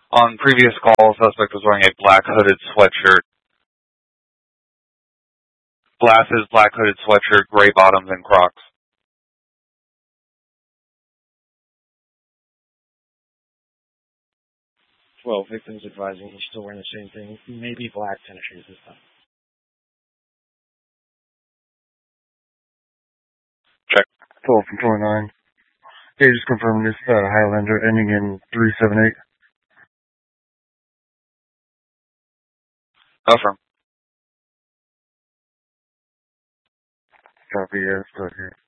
On previous call, suspect was wearing a black hooded sweatshirt. Glasses, black hooded sweatshirt, gray bottoms, and Crocs. 12 victims advising he's still wearing the same thing. Maybe black tennis shoes this time. Check. 12 from 29. Okay, just confirm this Highlander ending in 378. Affirm. Copy, yeah, start here.